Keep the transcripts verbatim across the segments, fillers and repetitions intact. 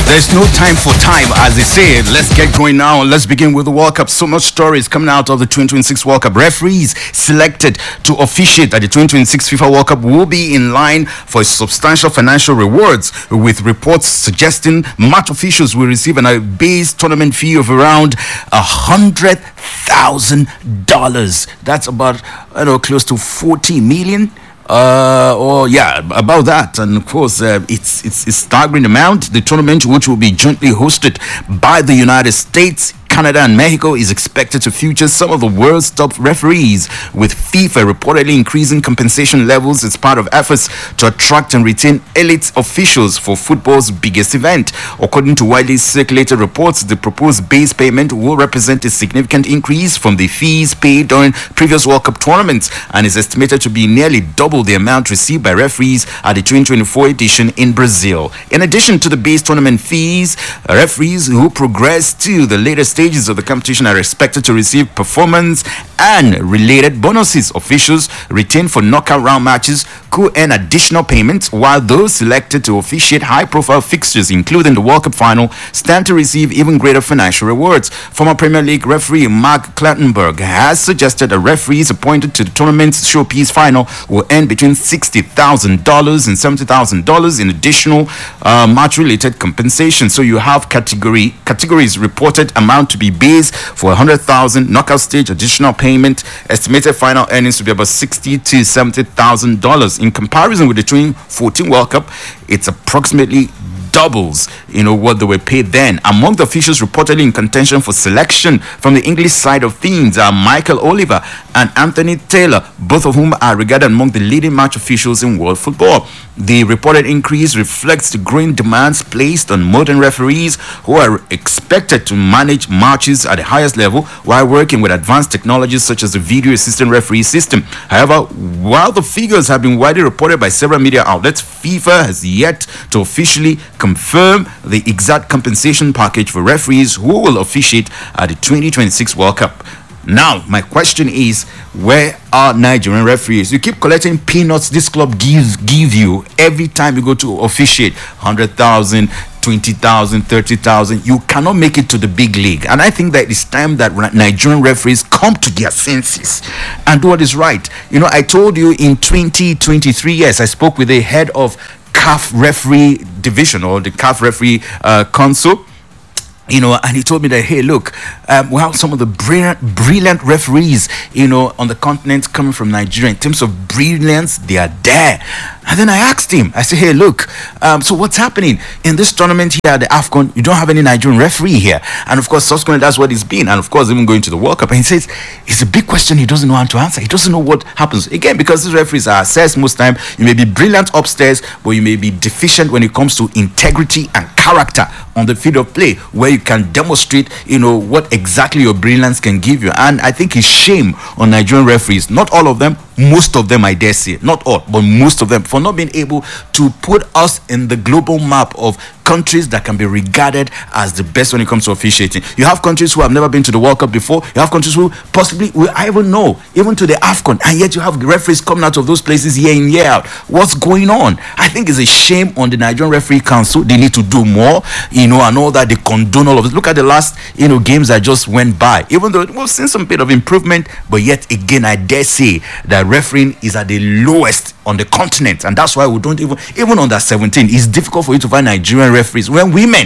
There's no time for time, as they say. Let's get going now. Let's begin with the World Cup. So much stories coming out of the twenty twenty-six World Cup. Referees selected to officiate at the twenty twenty-six FIFA World Cup will be in line for substantial financial rewards, with reports suggesting match officials will receive a base tournament fee of around a hundred thousand dollars. That's about, I don't know, close to forty million. Uh, or yeah, about that, and of course, uh, it's it's a staggering amount. The tournament, which will be jointly hosted by the United States, Canada, and Mexico, is expected to feature some of the world's top referees, with FIFA reportedly increasing compensation levels as part of efforts to attract and retain elite officials for football's biggest event. According to widely circulated reports, the proposed base payment will represent a significant increase from the fees paid during previous World Cup tournaments, and is estimated to be nearly double the amount received by referees at the twenty twenty-four edition in Brazil. In addition to the base tournament fees, referees who progress to the later stages of the competition are expected to receive performance and related bonuses. Officials retained for knockout round matches could earn additional payments, while those selected to officiate high-profile fixtures, including the World Cup final, stand to receive even greater financial rewards. Former Premier League referee Mark Clattenburg has suggested that referees appointed to the tournament's showpiece final will earn between sixty thousand dollars and seventy thousand dollars in additional uh, match-related compensation. So you have category categories reported amount to be base for one hundred thousand dollars, knockout stage additional payment, estimated final earnings to be about sixty to seventy thousand dollars. In comparison with the twenty fourteen World Cup, it's approximately doubles, you know, what they were paid then. Among the officials reportedly in contention for selection from the English side of things are Michael Oliver and Anthony Taylor, both of whom are regarded among the leading match officials in world football. The reported increase reflects the growing demands placed on modern referees, who are expected to manage matches at the highest level while working with advanced technologies such as the video assistant referee system. However, while the figures have been widely reported by several media outlets, FIFA has yet to officially confirm the exact compensation package for referees who will officiate at the twenty twenty-six World Cup. Now, my question is, where are Nigerian referees? You keep collecting peanuts this club gives give you every time you go to officiate. one hundred thousand, twenty thousand, thirty thousand. You cannot make it to the big league. And I think that it's time that Nigerian referees come to their senses and do what is right. You know, I told you in twenty twenty-three, yes, I spoke with the head of C A F referee division, or the C A F referee uh, council, you know, and he told me that, hey, look, um, we have some of the brilliant, brilliant referees, you know, on the continent coming from Nigeria. In terms of brilliance, they are there. And then I asked him, I said, hey, look, um, so what's happening in this tournament here at the AFCON? You don't have any Nigerian referee here. And of course, subsequently, that's what it's been. And of course, even going to the World Cup. And he says, it's a big question he doesn't know how to answer. He doesn't know what happens. Again, because these referees are assessed most time. You may be brilliant upstairs, but you may be deficient when it comes to integrity and character on the field of play, where you can demonstrate, you know, what exactly your brilliance can give you. And I think it's shame on Nigerian referees. Not all of them, most of them, I dare say, not all, but most of them, for not being able to put us in the global map of countries that can be regarded as the best when it comes to officiating. You have countries who have never been to the World Cup before. You have countries who possibly will I even know, even to the AFCON, and yet you have referees coming out of those places year in, year out. What's going on? I think it's a shame on the Nigerian Referee Council. They need to do more, you know, and all that. They condone all of it. Look at the last, you know, games that just went by. Even though we've seen some bit of improvement, but yet again, I dare say that refereeing is at the lowest on the continent, and that's why we don't even even under seventeen. It's difficult for you to find Nigerian referees. When women,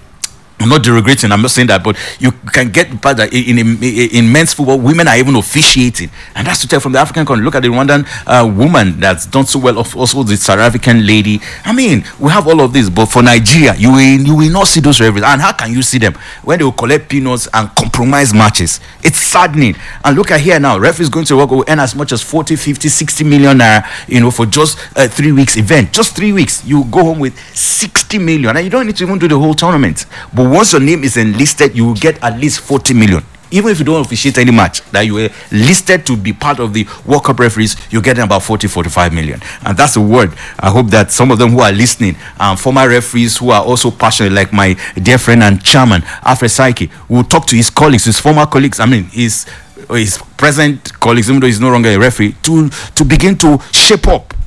I'm not derogating, I'm not saying that, but you can get the part that in, in, in men's football, women are even officiating. And that's to tell from the African country. Look at the Rwandan uh, woman that's done so well, also the South African lady. I mean, we have all of this, but for Nigeria, you will, you will not see those referees. And how can you see them when they will collect peanuts and compromise matches? It's saddening. And look at here now, referees going to work will earn as much as forty, fifty, sixty million naira, you know, for just a three weeks event. Just three weeks, you go home with sixty million, and you don't need to even do the whole tournament. But once your name is enlisted, you will get at least forty million. Even if you don't officiate any match that you were listed to be part of the World Cup referees, you're getting about forty, forty-five million. And that's a word. I hope that some of them who are listening, um, former referees who are also passionate, like my dear friend and chairman, Alfred Saiki, will talk to his colleagues, his former colleagues, I mean, his, his present colleagues, even though he's no longer a referee, to, to begin to shape up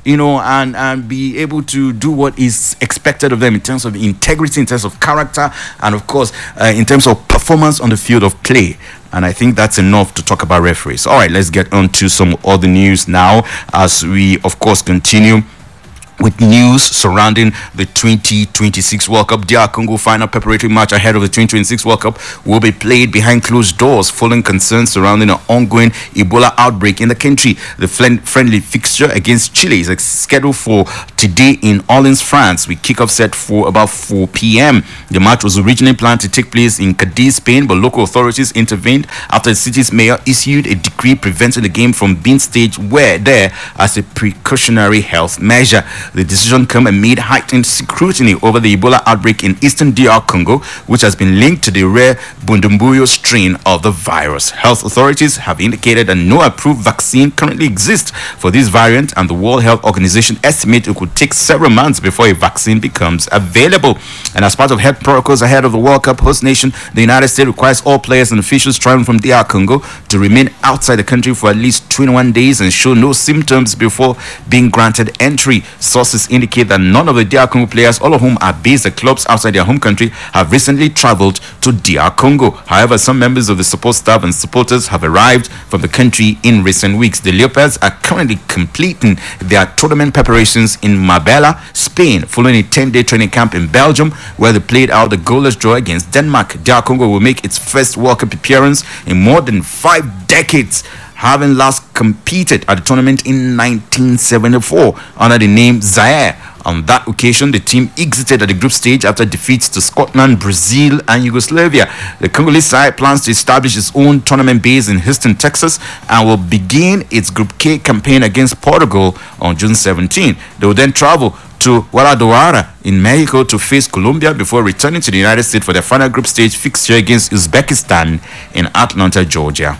you know, and, and be able to do what is expected of them in terms of integrity, in terms of character, and of course, uh, in terms of performance on the field of play. And I think that's enough to talk about referees. All right, let's get on to some other news now as we, of course, continue with news surrounding the twenty twenty-six World Cup. D R Congo final preparatory match ahead of the twenty twenty-six World Cup will be played behind closed doors following concerns surrounding an ongoing Ebola outbreak in the country. The friendly fixture against Chile is scheduled for today in Orleans, France, with kickoff set for about four p.m. The match was originally planned to take place in Cadiz, Spain, but local authorities intervened after the city's mayor issued a decree preventing the game from being staged where there as a precautionary health measure. The decision came amid heightened scrutiny over the Ebola outbreak in eastern D R Congo, which has been linked to the rare Bundumbuyo strain of the virus. Health authorities have indicated that no approved vaccine currently exists for this variant, and the World Health Organization estimates it could take several months before a vaccine becomes available. And as part of health protocols ahead of the World Cup host nation, the United States requires all players and officials traveling from D R Congo to remain outside the country for at least twenty-one days and show no symptoms before being granted entry. Sources indicate that none of the D R Congo players, all of whom are based at clubs outside their home country, have recently traveled to D R Congo. However, some members of the support staff and supporters have arrived from the country in recent weeks. The Leopards are currently completing their tournament preparations in Marbella, Spain, following a ten-day training camp in Belgium, where they played out the goalless draw against Denmark. D R Congo will make its first World Cup appearance in more than five decades, having last competed at the tournament in nineteen seventy-four under the name Zaire. On that occasion, the team exited at the group stage after defeats to Scotland, Brazil, and Yugoslavia. The Congolese side plans to establish its own tournament base in Houston, Texas, and will begin its Group K campaign against Portugal on June seventeenth. They will then travel to Guadalajara in Mexico to face Colombia before returning to the United States for their final group stage fixture against Uzbekistan in Atlanta, Georgia.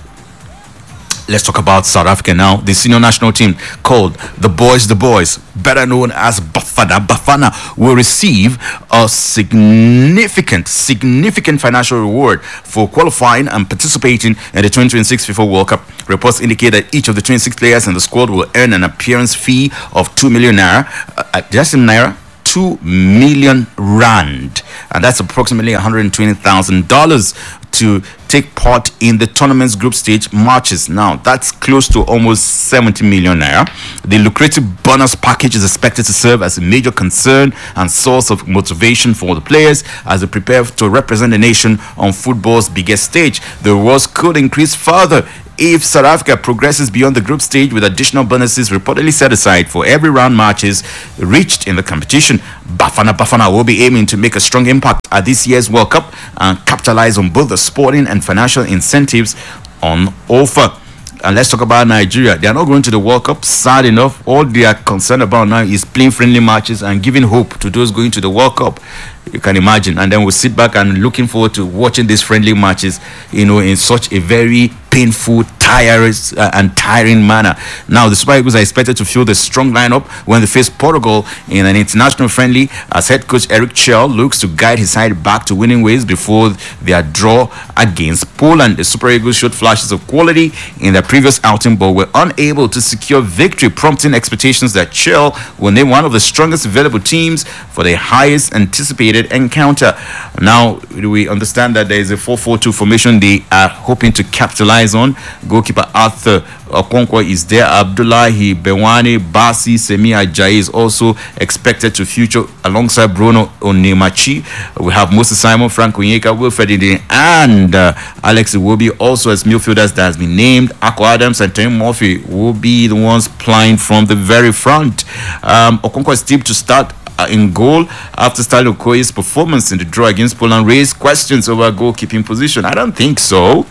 Let's talk about South Africa now. The senior national team called the Boys the Boys, better known as Bafana Bafana, will receive a significant, significant financial reward for qualifying and participating in the twenty twenty-six FIFA World Cup. Reports indicate that each of the twenty-six players in the squad will earn an appearance fee of two million naira. Uh, just in naira, two million rand, and that's approximately one hundred twenty thousand dollars to take part in the tournament's group stage matches. Now, that's close to almost seventy million naira. The lucrative bonus package is expected to serve as a major concern and source of motivation for the players as they prepare to represent the nation on football's biggest stage. The rewards could increase further if South Africa progresses beyond the group stage, with additional bonuses reportedly set aside for every round matches reached in the competition. Bafana Bafana will be aiming to make a strong impact at this year's World Cup and capitalize on both the sporting and financial incentives on offer. And let's talk about Nigeria. They are not going to the World Cup. Sad enough, all they are concerned about now is playing friendly matches and giving hope to those going to the World Cup. You can imagine. And then we'll sit back and looking forward to watching these friendly matches, you know, in such a very painful, tiring, uh, and tiring manner. Now, the Super Eagles are expected to field a strong lineup when they face Portugal in an international friendly, as head coach Eric Chell looks to guide his side back to winning ways before their draw against Poland. The Super Eagles showed flashes of quality in their previous outing, but were unable to secure victory, prompting expectations that Chell will name one of the strongest available teams for the highest anticipated encounter. Now, we understand that there is a four four two formation they are hoping to capitalize on. Goalkeeper Arthur Okonkwo is there. Abdullahi Bewani Basi Semi Ajayi is also expected to feature alongside Bruno Onemachi. We have Moses Simon, Frank Onyeka, Wilfred Ndidi, and uh, Alex Iwobi also as midfielders that has been named. Akko Adams and Tim Murphy will be the ones playing from the very front. Um, Okonkwo is tipped to start in goal after Stanley Okoye's performance in the draw against Poland raised questions over goalkeeping position. I don't think so.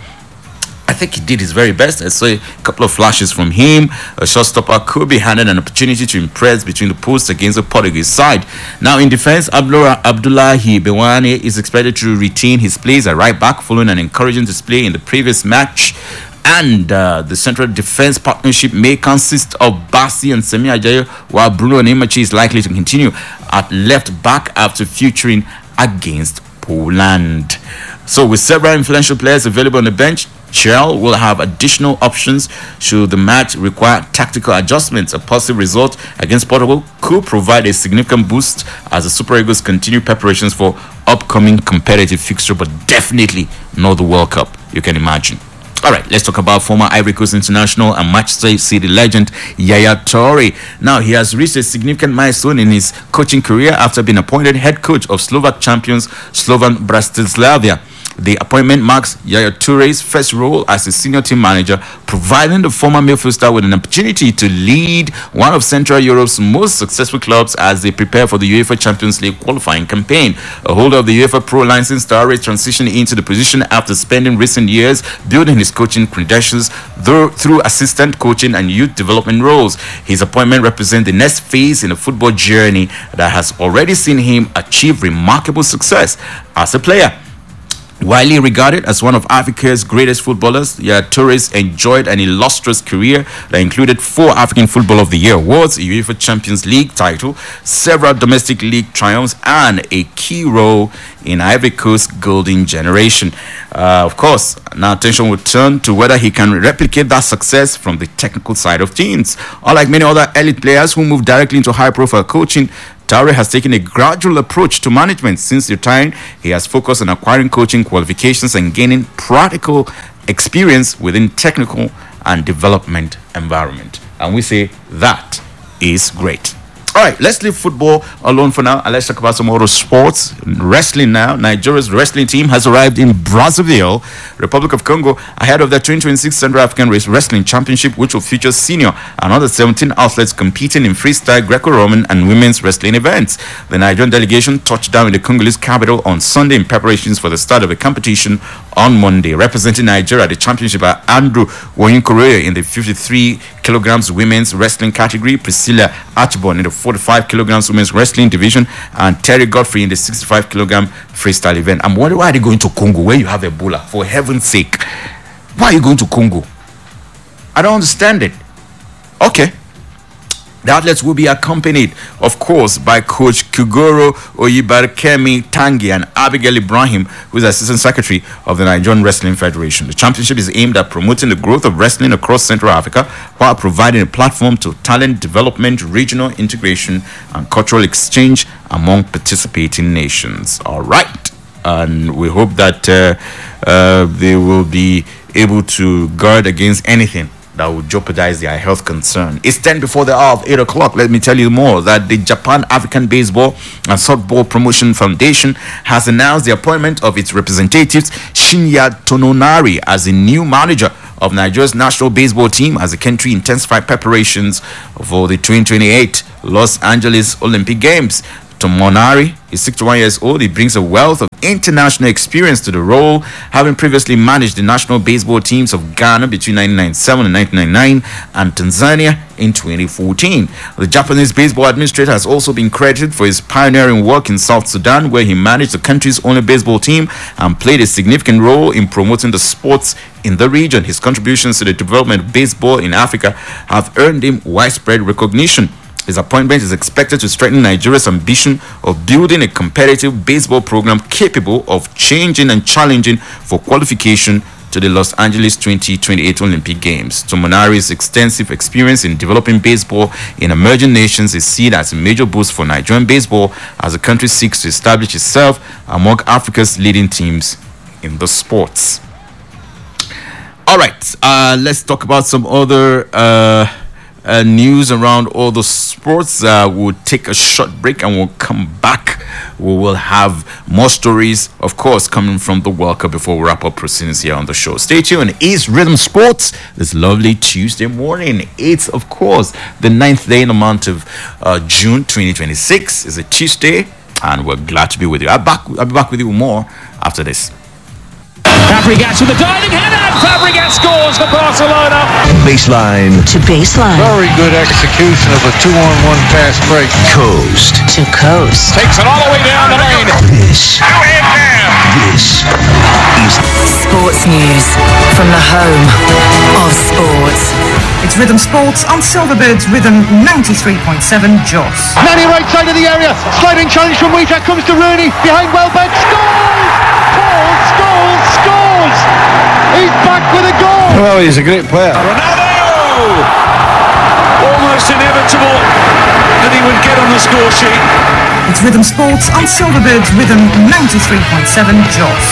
I think he did his very best. I saw a couple of flashes from him. A shotstopper could be handed an opportunity to impress between the posts against the Portuguese side. Now in defense, Abdullahi Bewani is expected to retain his place at right back following an encouraging display in the previous match. And uh, the central defense partnership may consist of Basi and Semi Ajayi, while Bruno Onemachi is likely to continue at left back after featuring against Poland. So with several influential players available on the bench, Chell will have additional options should the match require tactical adjustments. A positive result against Portugal could provide a significant boost as the Super Eagles continue preparations for upcoming competitive fixture, but definitely not the World Cup, you can imagine. All right, let's talk about former Ivory Coast international and Manchester City legend Yaya Toure. Now, he has reached a significant milestone in his coaching career after being appointed head coach of Slovak champions Slovan Bratislava. The appointment marks Yaya Toure's first role as a senior team manager, providing the former midfield star with an opportunity to lead one of Central Europe's most successful clubs as they prepare for the UEFA Champions League qualifying campaign. A holder of the UEFA Pro license, Toure transitioned into the position after spending recent years building his coaching credentials through, through assistant coaching and youth development roles. His appointment represents the next phase in a football journey that has already seen him achieve remarkable success as a player. Widely regarded as one of Africa's greatest footballers, Yaya Toure enjoyed an illustrious career that included four African Footballer of the Year awards, a UEFA Champions League title, several domestic league triumphs, and a key role in Ivory Coast's golden generation. Uh, of course, now attention will turn to whether he can replicate that success from the technical side of things. Unlike many other elite players who move directly into high-profile coaching, Toure has taken a gradual approach to management. Since retiring, he has focused on acquiring coaching qualifications and gaining practical experience within technical and development environment. And we say that is great. All right, let's leave football alone for now and let's talk about some other sports. Wrestling now. Nigeria's wrestling team has arrived in Brazzaville, Republic of Congo, ahead of the twenty twenty-six Central African Race Wrestling Championship, which will feature senior and under seventeen athletes competing in freestyle, Greco-Roman, and women's wrestling events. The Nigerian delegation touched down in the Congolese capital on Sunday in preparations for the start of the competition on Monday. Representing Nigeria at the championship are Andrew Woyinkoroye in the fifty-three kilograms women's wrestling category, Priscilla Archibald in the forty-five kilograms women's wrestling division, and Terry Godfrey in the sixty-five kilogram freestyle event. I'm wondering, why are they going to Congo where you have Ebola? For heaven's sake, why are you going to Congo? I don't understand it. Okay. The athletes will be accompanied, of course, by Coach Kugoro Oyibarkemi Tangi and Abigail Ibrahim, who is Assistant Secretary of the Nigerian Wrestling Federation. The championship is aimed at promoting the growth of wrestling across Central Africa while providing a platform to talent development, regional integration, and cultural exchange among participating nations. All right. And we hope that uh, uh, they will be able to guard against anything that would jeopardize their health concern. It's ten before the hour of eight o'clock. Let me tell you more that the Japan African Baseball and Softball Promotion Foundation has announced the appointment of its representatives Shinya Tononari as the new manager of Nigeria's national baseball team as the country intensifies preparations for the twenty twenty-eight Los Angeles Olympic Games. Tononari is sixty-one years old. He brings a wealth of international experience to the role, having previously managed the national baseball teams of Ghana between nineteen ninety-seven and nineteen ninety-nine and Tanzania in twenty fourteen. The Japanese baseball administrator has also been credited for his pioneering work in South Sudan, where he managed the country's only baseball team and played a significant role in promoting the sports in the region. His contributions to the development of baseball in Africa have earned him widespread recognition. His appointment is expected to strengthen Nigeria's ambition of building a competitive baseball program capable of changing and challenging for qualification to the Los Angeles twenty twenty-eight Olympic Games. Tononari's extensive experience in developing baseball in emerging nations is seen as a major boost for Nigerian baseball as the country seeks to establish itself among Africa's leading teams in the sports. All right, uh, let's talk about some other uh, Uh, news around all the sports. Uh, we'll take a short break and we'll come back. We will have more stories, of course, coming from the World Cup before we wrap up proceedings here on the show. Stay tuned. It's Rhythm Sports this lovely Tuesday morning. It's, of course, the ninth day in the month of uh, June twenty twenty-six. It's a Tuesday, and we're glad to be with you. I'll, back, I'll be back with you more after this. Fabregas with the diving header, and Fabregas scores for Barcelona. Baseline to baseline. Very good execution of a two-on-one fast break. Coast to coast. Takes it all the way down the lane. This, this is Sports News from the home of sports. It's Rhythm Sports on Silverbirds Rhythm ninety-three point seven Jos. Nani right side of the area. Sliding challenge from Wheatrack comes to Rooney behind Welbeck. Scores! Paul scores! Well, he's a great player. Ronaldo! Almost inevitable that he would get on the score sheet. It's Rhythm Sports on Silverbirds Rhythm ninety-three point seven Jos.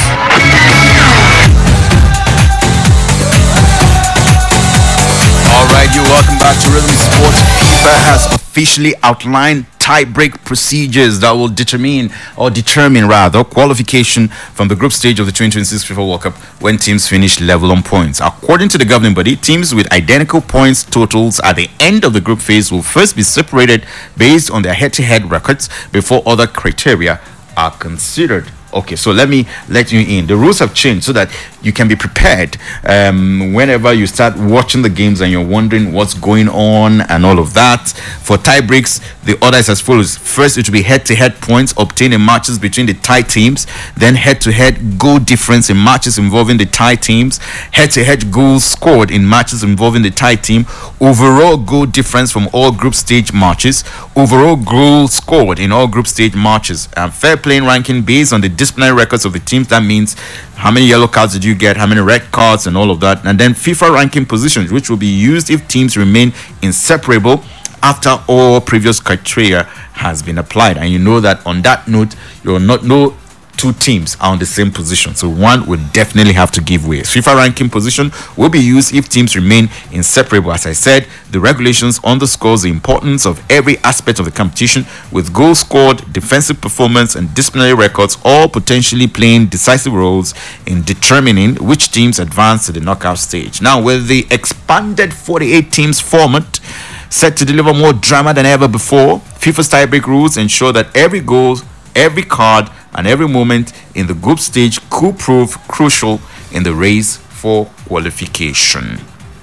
All right, you're welcome back to Rhythm Sports. FIFA has officially outlined tie-break procedures that will determine, or determine rather, qualification from the group stage of the twenty twenty-six FIFA World Cup when teams finish level on points. According to the governing body, teams with identical points totals at the end of the group phase will first be separated based on their head-to-head records before other criteria are considered. Okay, so let me let you in. The rules have changed so that you can be prepared um, whenever you start watching the games and you're wondering what's going on and all of that. For tie breaks, the order is as follows. First, it will be head-to-head points obtained in matches between the tie teams. Then head-to-head goal difference in matches involving the tie teams. Head-to-head goals scored in matches involving the tie team. Overall goal difference from all group stage matches. Overall goals scored in all group stage matches. And fair playing ranking based on the disciplinary records of the teams. That means how many yellow cards did you get, how many red cards, and all of that. And then FIFA ranking positions, which will be used if teams remain inseparable after all previous criteria has been applied. And you know that on that note, you will not know two teams are on the same position, so one would definitely have to give way. FIFA ranking position will be used if teams remain inseparable. As I said, the regulations underscores the importance of every aspect of the competition, with goals scored, defensive performance, and disciplinary records all potentially playing decisive roles in determining which teams advance to the knockout stage. Now, with the expanded forty-eight teams format set to deliver more drama than ever before, FIFA's tiebreak rules ensure that every goal, every card, and every moment in the group stage could prove crucial in the race for qualification.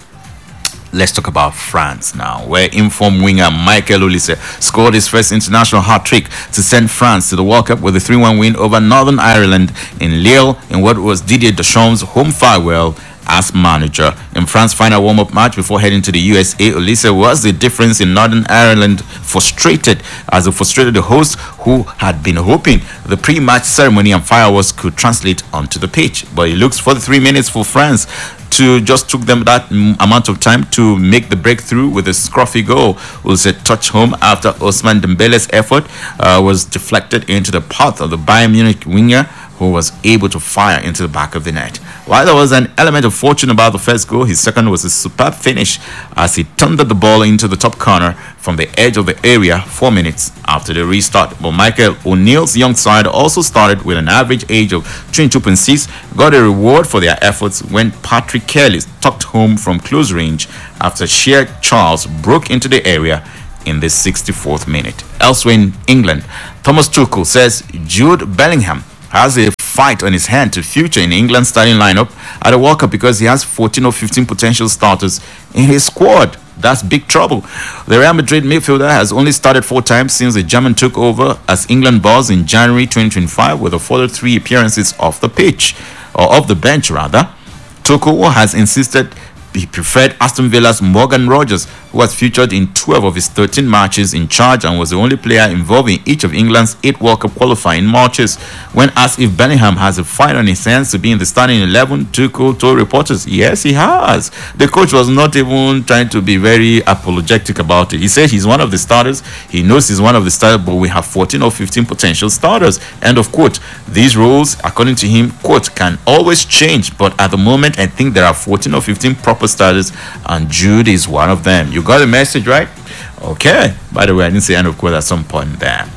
Let's talk about France now, where informed winger Michael Olise scored his first international hat-trick to send France to the World Cup with a three one win over Northern Ireland in Lille in what was Didier Deschamps' home farewell as manager. In France's final warm-up match before heading to the U S A, Olise was the difference in Northern Ireland frustrated as it frustrated the host, who had been hoping the pre-match ceremony and fireworks could translate onto the pitch. But it looks forty-three minutes for France to just took them that m- amount of time to make the breakthrough with a scruffy goal. Olise touched home after Ousmane Dembele's effort uh, was deflected into the path of the Bayern Munich winger, who was able to fire into the back of the net. While there was an element of fortune about the first goal, his second was a superb finish as he thundered the ball into the top corner from the edge of the area four minutes after the restart. But Michael O'Neill's young side also started with an average age of twenty-two point six, got a reward for their efforts when Patrick Kelly tucked home from close range after Sheer Charles broke into the area in the sixty-fourth minute. Elsewhere in England, Thomas Tuchel says Jude Bellingham has a fight on his hand to feature in England's starting lineup at the World Cup because he has fourteen or fifteen potential starters in his squad. That's big trouble. The Real Madrid midfielder has only started four times since the German took over as England boss in January twenty twenty-five, with a further three appearances off the pitch, or off the bench rather. Tuchel has insisted he preferred Aston Villa's Morgan Rogers, who has featured in twelve of his thirteen matches in charge and was the only player involved in each of England's eight World Cup qualifying matches. When asked if Bellingham has a fight on his hands to be in the starting eleven, Tuchel told reporters, yes, he has. The coach was not even trying to be very apologetic about it. He said he's one of the starters. He knows he's one of the starters, but we have fourteen or fifteen potential starters. End of quote. These rules, according to him, quote, can always change, but at the moment, I think there are fourteen or fifteen proper starters, and Jude is one of them. You got the message, right? Okay. By the way, I didn't say end of quote at some point there.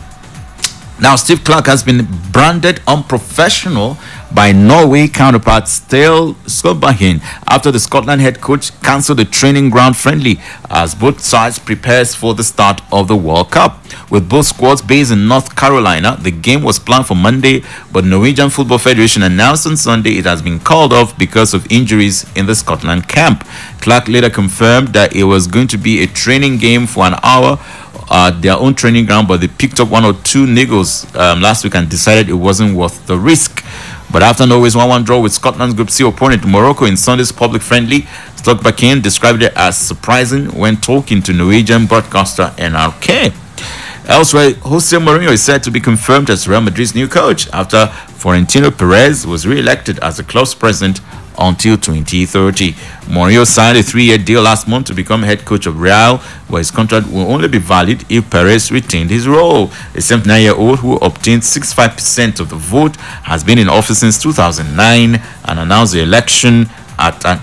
Now, Steve Clarke has been branded unprofessional by Norway counterpart Stale Solbakken after the Scotland head coach cancelled the training ground friendly as both sides prepares for the start of the World Cup. With both squads based in North Carolina, the game was planned for Monday, but Norwegian Football Federation announced on Sunday it has been called off because of injuries in the Scotland camp. Clarke later confirmed that it was going to be a training game for an hour at their own training ground, but they picked up one or two niggles um, last week and decided it wasn't worth the risk. But after Norway's one one draw with Scotland's Group C opponent Morocco in Sunday's public friendly, Solbakken described it as surprising when talking to Norwegian broadcaster N R K. Elsewhere, Jose Mourinho is said to be confirmed as Real Madrid's new coach after Florentino Perez was re-elected as the club's president until twenty thirty. Mourinho signed a three-year deal last month to become head coach of Real, where his contract will only be valid if Perez retained his role. The seventy-nine-year-old, who obtained sixty-five percent of the vote, has been in office since two thousand nine and announced the election at an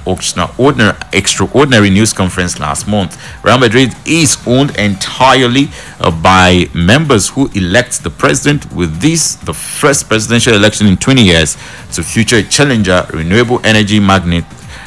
extraordinary news conference last month. Real Madrid is owned entirely uh, by members who elect the president, with this the first presidential election in twenty years to feature a challenger, renewable energy magnate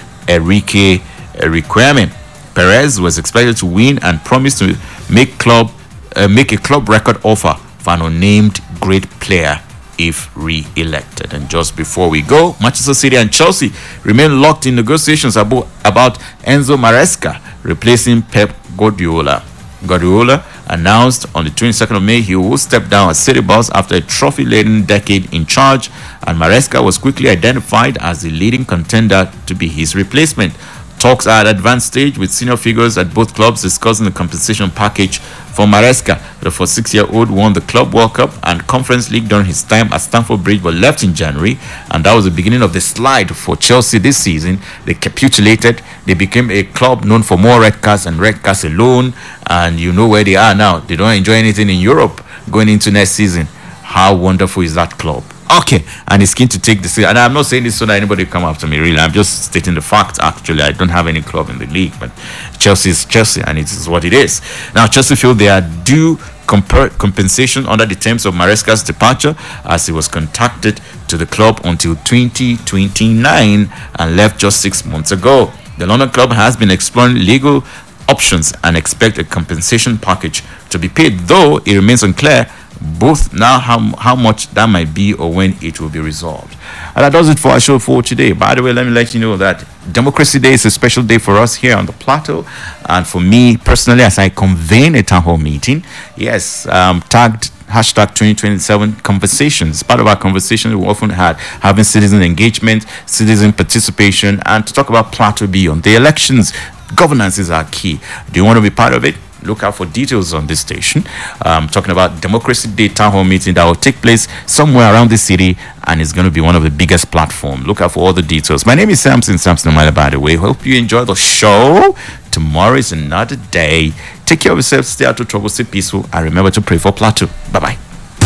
Enrique Requiem. Perez was expected to win and promised to make club uh, make a club record offer for an unnamed great player if re-elected. And just before we go, Manchester City and Chelsea remain locked in negotiations about, about Enzo Maresca replacing Pep Guardiola. Guardiola announced on the twenty-second of May he will step down as City boss after a trophy-laden decade in charge, and Maresca was quickly identified as the leading contender to be his replacement. Talks are at advanced stage, with senior figures at both clubs discussing the compensation package for Maresca. The forty-six-year-old won the Club World Cup and Conference League during his time at Stamford Bridge, but left in January, and that was the beginning of the slide for Chelsea this season. They capitulated. They became a club known for more red cards and red cards alone, and you know where they are now. They don't enjoy anything in Europe going into next season. How wonderful is that club? Okay, and he's keen to take this. And I'm not saying this so that anybody come after me, really. I'm just stating the fact, actually. I don't have any club in the league, but Chelsea is Chelsea, and it is what it is. Now, Chelsea feel they are due comp- compensation under the terms of Maresca's departure, as he was contracted to the club until twenty twenty-nine and left just six months ago. The London club has been exploring legal options and expect a compensation package to be paid, though it remains unclear both now how, how much that might be or when it will be resolved. And that does it for our show for today. By the way, let me let you know that Democracy Day is a special day for us here on the plateau, and for me personally, as I convene a town hall meeting, yes, um, tagged hashtag twenty twenty-seven conversations. Part of our conversation we often had having citizen engagement, citizen participation, and to talk about Plateau beyond the elections. Governance is our key. Do you want to be part of it? Look out for details on this station. Um, talking about Democracy Day town hall meeting that will take place somewhere around the city, and it's going to be one of the biggest platforms. Look out for all the details. My name is Samson Samson Omala, by the way. Hope you enjoy the show. Tomorrow is another day. Take care of yourself. Stay out of trouble. Stay peaceful. And remember to pray for Plateau. Bye bye.